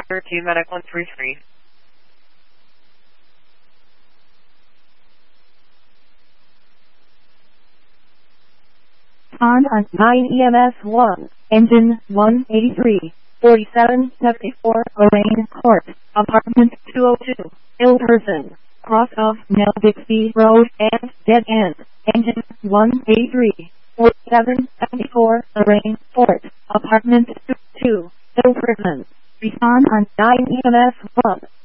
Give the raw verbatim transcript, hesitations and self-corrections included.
thirteen medic one three three. On on nine E M S one, engine one eighty-three, forty-seven seventy-four, Lorraine Court, apartment two oh two, ill person, cross of Nell Dixie Road and dead end, engine one eighty-three, forty-seven seventy-four, Lorraine Court, apartment two oh two, ill person. Respond on nine E M S one.